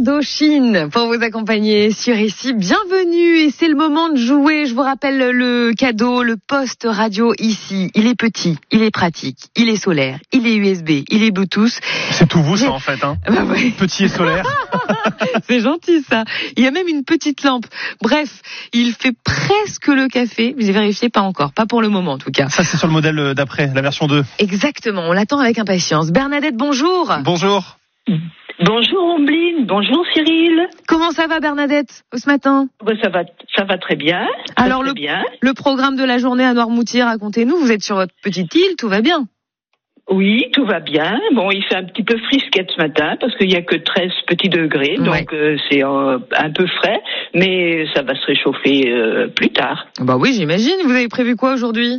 Indochine pour vous accompagner sur ici. Bienvenue et c'est le moment de jouer. Je vous rappelle le cadeau, le poste radio ici. Il est petit, il est pratique, il est solaire, il est USB, il est Bluetooth. C'est tout vous ça en fait, hein. Bah ouais. Petit et solaire. C'est gentil ça. Il y a même une petite lampe. Bref, il fait presque le café. Vous avez vérifié, pas encore, pas pour le moment en tout cas. Ça c'est sur le modèle d'après, la version 2. Exactement, on l'attend avec impatience. Bernadette, bonjour. Bonjour. Bonjour Ombline, bonjour Cyril. Comment ça va Bernadette ce matin? Ça va très bien. Alors le programme de la journée à Noirmoutier, racontez-nous, vous êtes sur votre petite île, tout va bien? Oui, tout va bien. Bon, il fait un petit peu frisquette ce matin parce qu'il y a que 13 petits degrés, donc c'est un peu frais, mais ça va se réchauffer plus tard. Bah oui, j'imagine. Vous avez prévu quoi aujourd'hui?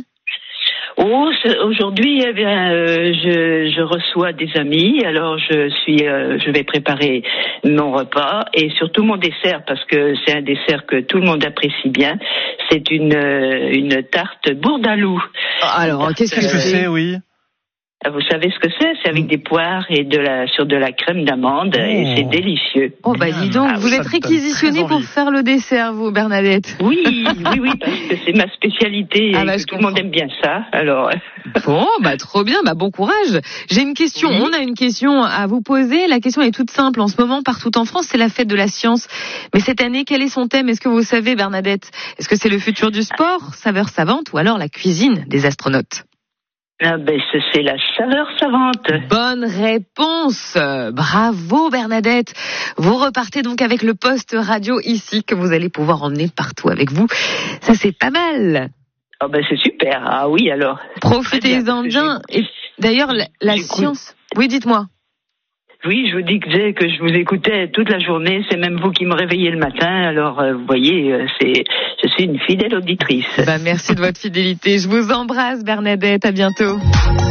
Aujourd'hui, eh bien, je reçois des amis. Alors, je vais préparer mon repas et surtout mon dessert parce que c'est un dessert que tout le monde apprécie bien. C'est une tarte bourdaloue. Alors, qu'est-ce que c'est, oui? Vous savez ce que c'est? C'est avec des poires et sur de la crème d'amande et c'est délicieux. Oh bah dis donc, vous êtes réquisitionnée pour faire le dessert, vous, Bernadette. Oui, parce que c'est ma spécialité et que tout le monde aime bien ça. Alors. Bon, bah trop bien, bah bon courage. J'ai une question, on a une question à vous poser. La question est toute simple. En ce moment, partout en France, c'est la fête de la science. Mais cette année, quel est son thème? Est-ce que vous savez, Bernadette? Est-ce que c'est le futur du sport, saveur savante, ou alors la cuisine des astronautes? Ah ben c'est la saveur savante. Bonne réponse. Bravo Bernadette. Vous repartez donc avec le poste radio ici que vous allez pouvoir emmener partout avec vous. Ça c'est pas mal. Ah ben c'est super. Ah oui alors. Profitez-en bien. Et d'ailleurs la science. Oui, dites-moi. Oui, je vous disais que je vous écoutais toute la journée. C'est même vous qui me réveillez le matin. Alors, vous voyez, je suis une fidèle auditrice. Bah, merci de votre fidélité. Je vous embrasse, Bernadette. À bientôt.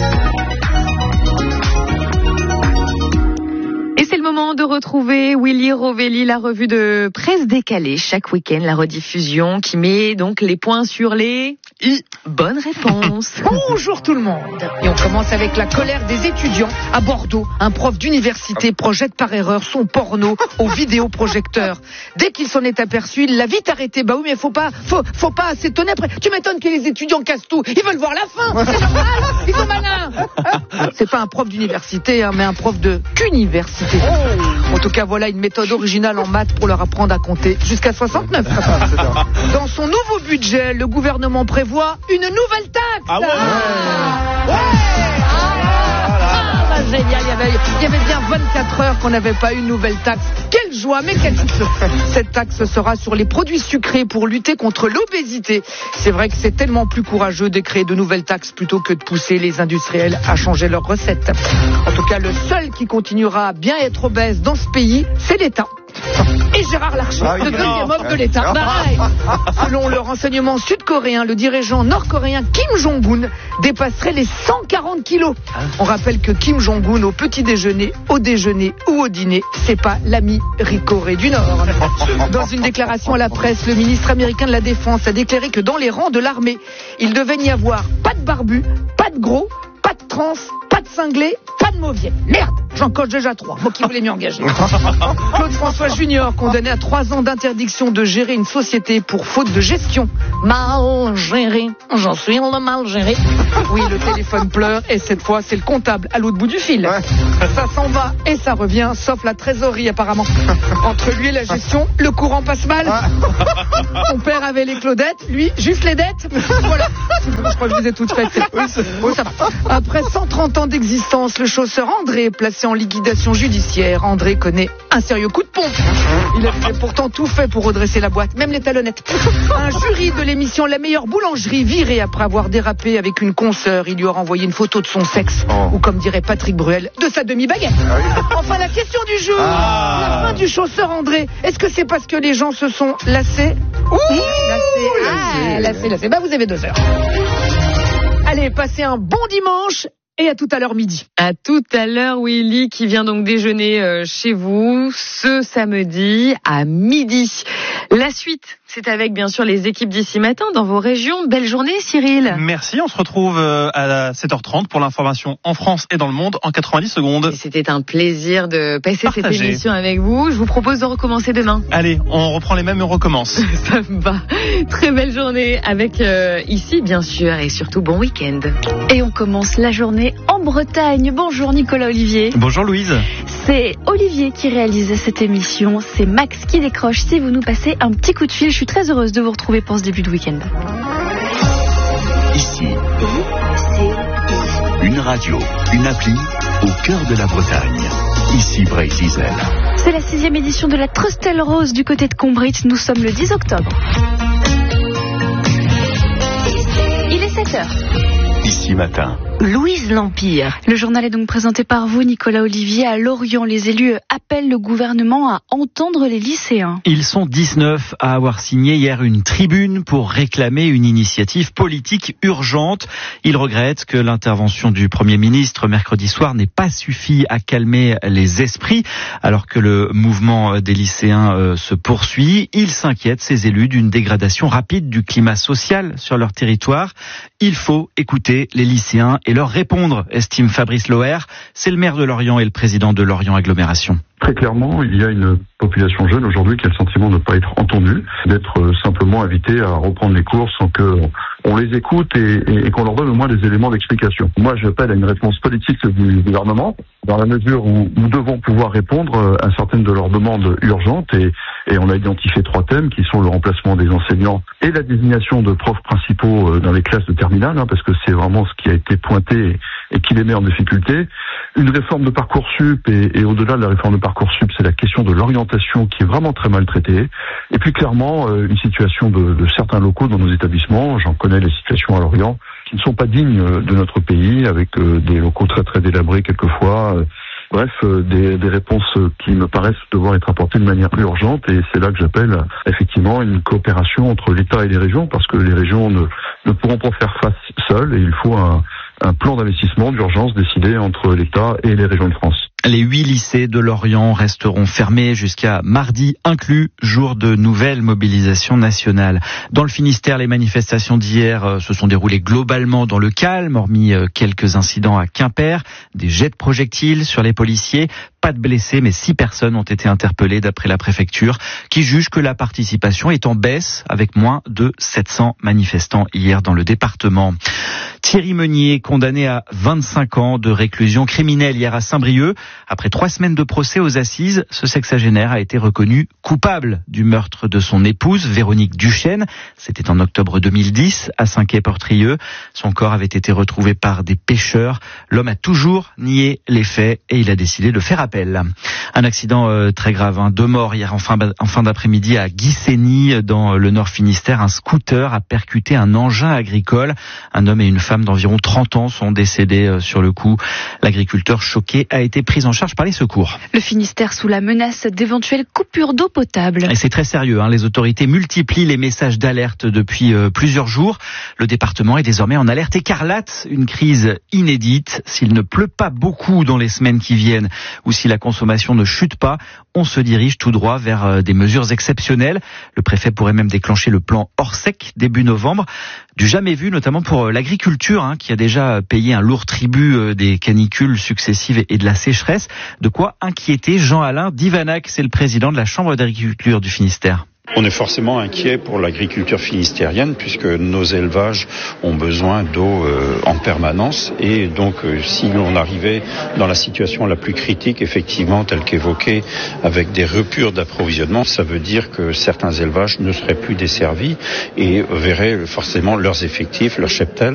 Et c'est le moment de retrouver Willy Rovelli, la revue de presse décalée. Chaque week-end, la rediffusion qui met donc les points sur les I. Bonne réponse. Bonjour tout le monde. Et on commence avec la colère des étudiants à Bordeaux. Un prof d'université projette par erreur son porno au vidéoprojecteur. Dès qu'il s'en est aperçu, il l'a vite arrêté. Bah oui, mais faut pas s'étonner après. Tu m'étonnes que les étudiants cassent tout. Ils veulent voir la fin. C'est normal. Ils sont malins. C'est pas un prof d'université, mais un prof de qu'université. En tout cas, voilà une méthode originale en maths pour leur apprendre à compter jusqu'à 69. Dans son nouveau budget, le gouvernement prévoit une nouvelle taxe. Ah ouais. Génial, il y avait bien 24 heures qu'on n'avait pas eu une nouvelle taxe. Quelle joie, mais quelle succès. Cette taxe sera sur les produits sucrés pour lutter contre l'obésité. C'est vrai que c'est tellement plus courageux de créer de nouvelles taxes plutôt que de pousser les industriels à changer leurs recettes. En tout cas, le seul qui continuera à bien être obèse dans ce pays, c'est l'État. Et Gérard Larcher, le deuxième homme de l'État. Selon le renseignement sud-coréen, le dirigeant nord-coréen Kim Jong-un dépasserait les 140 kilos. On rappelle que Kim Jong-un, au petit déjeuner, au déjeuner ou au dîner, c'est pas l'ami Corée du Nord. Dans une déclaration à la presse, le ministre américain de la Défense a déclaré que dans les rangs de l'armée, il devait n'y avoir pas de barbus, pas de gros, pas de trans, pas de cinglés, pas de mauviers. Merde, j'en coche déjà 3. Moi qui voulais m'y engager. Claude François Junior, condamné à 3 ans d'interdiction de gérer une société pour faute de gestion. Mal géré, j'en suis le mal géré. Oui, le téléphone pleure et cette fois c'est le comptable à l'autre bout du fil. Ça s'en va et ça revient, sauf la trésorerie apparemment. Entre lui et la gestion, le courant passe mal. Son père avait les Claudettes, lui juste les dettes. Voilà, je crois que je vous ai toutes faites. Oui, ça va. Après 130 ans d'existence, le chausseur André, placé en liquidation judiciaire. André connaît un sérieux coup de pompe. Il avait pourtant tout fait pour redresser la boîte, même les talonnettes. Un jury de l'émission La meilleure boulangerie viré après avoir dérapé avec une consoeur. Il lui aura envoyé une photo de son sexe, ou comme dirait Patrick Bruel, de sa demi-baguette. Enfin, la question du jour, la fin du chausseur André. Est-ce que c'est parce que les gens se sont lassés? Lassés. Bah vous avez 2 heures. Allez, passez un bon dimanche et à tout à l'heure midi. À tout à l'heure, Willy, qui vient donc déjeuner chez vous ce samedi à midi. La suite, c'est avec bien sûr les équipes d'ici matin dans vos régions. Belle journée, Cyril. Merci, on se retrouve à 7h30 pour l'information en France et dans le monde en 90 secondes. C'était un plaisir de passer cette émission avec vous. Je vous propose de recommencer demain. Allez, on reprend les mêmes et on recommence. Ça me va. Très belle journée avec ici, bien sûr, et surtout bon week-end. Et on commence la journée en Bretagne. Bonjour Nicolas Olivier. Bonjour Louise. C'est Olivier qui réalise cette émission. C'est Max qui décroche si vous nous passez un petit coup de fil. Je suis très heureuse de vous retrouver pour ce début de week-end. Ici, une radio, une appli au cœur de la Bretagne. Ici Bray-Diesel. C'est la 6e édition de la Trustel Rose du côté de Combrit. Nous sommes le 10 octobre. Il est 7h. Ici matin. Louise L'Empire. Le journal est donc présenté par vous, Nicolas Olivier. À Lorient, les élus appellent le gouvernement à entendre les lycéens. Ils sont 19 à avoir signé hier une tribune pour réclamer une initiative politique urgente. Ils regrettent que l'intervention du Premier ministre mercredi soir n'ait pas suffi à calmer les esprits, alors que le mouvement des lycéens se poursuit. Ils s'inquiètent, ces élus, d'une dégradation rapide du climat social sur leur territoire. Il faut écouter les lycéens et leur répondre, estime Fabrice Loher. C'est le maire de Lorient et le président de Lorient Agglomération. Très clairement, il y a une population jeune aujourd'hui qui a le sentiment de ne pas être entendue, d'être simplement invitée à reprendre les cours sans qu'on les écoute et qu'on leur donne au moins des éléments d'explication. Moi, j'appelle à une réponse politique du gouvernement, dans la mesure où nous devons pouvoir répondre à certaines de leurs demandes urgentes et on a identifié 3 thèmes qui sont le remplacement des enseignants et la désignation de profs principaux dans les classes de terminale, parce que c'est vraiment ce qui a été pointé et qui les met en difficulté. Une réforme de Parcoursup et au-delà de la réforme de Parcoursup, c'est la question de l'orientation qui est vraiment très mal traitée. Et puis clairement, une situation de certains locaux dans nos établissements, j'en connais les situations à Lorient, qui ne sont pas dignes de notre pays, avec des locaux très très délabrés quelquefois. Bref, des réponses qui me paraissent devoir être apportées de manière plus urgente et c'est là que j'appelle effectivement une coopération entre l'État et les régions parce que les régions ne pourront pas faire face seules et il faut un plan d'investissement d'urgence décidé entre l'État et les régions de France. Les 8 lycées de Lorient resteront fermés jusqu'à mardi inclus, jour de nouvelle mobilisation nationale. Dans le Finistère, les manifestations d'hier se sont déroulées globalement dans le calme, hormis quelques incidents à Quimper, des jets de projectiles sur les policiers. Pas de blessés, mais 6 personnes ont été interpellées d'après la préfecture, qui juge que la participation est en baisse, avec moins de 700 manifestants hier dans le département. Thierry Meunier, condamné à 25 ans de réclusion criminelle hier à Saint-Brieuc. Après 3 semaines de procès aux assises, ce sexagénaire a été reconnu coupable du meurtre de son épouse, Véronique Duchesne. C'était en octobre 2010, à Saint-Quay-Portrieux. Son corps avait été retrouvé par des pêcheurs. L'homme a toujours nié les faits et il a décidé de faire appel. Un accident très grave, 2 morts hier en fin d'après-midi à Guissény, dans le Nord Finistère. Un scooter a percuté un engin agricole. Un homme et une femme d'environ 30 ans sont décédés sur le coup. L'agriculteur choqué a été pris en charge par les secours. Le Finistère sous la menace d'éventuelles coupures d'eau potable. Et c'est très sérieux, les autorités multiplient les messages d'alerte depuis plusieurs jours. Le département est désormais en alerte écarlate, une crise inédite. S'il ne pleut pas beaucoup dans les semaines qui viennent ou si la consommation ne chute pas, on se dirige tout droit vers des mesures exceptionnelles. Le préfet pourrait même déclencher le plan hors sec début novembre. Du jamais vu, notamment pour l'agriculture, qui a déjà payé un lourd tribut des canicules successives et de la sécheresse. De quoi inquiéter Jean-Alain Divanac, c'est le président de la Chambre d'agriculture du Finistère. On est forcément inquiet pour l'agriculture finistérienne puisque nos élevages ont besoin d'eau en permanence et donc si on arrivait dans la situation la plus critique, effectivement, telle qu'évoquée, avec des ruptures d'approvisionnement, ça veut dire que certains élevages ne seraient plus desservis et verraient forcément leurs effectifs, leurs cheptels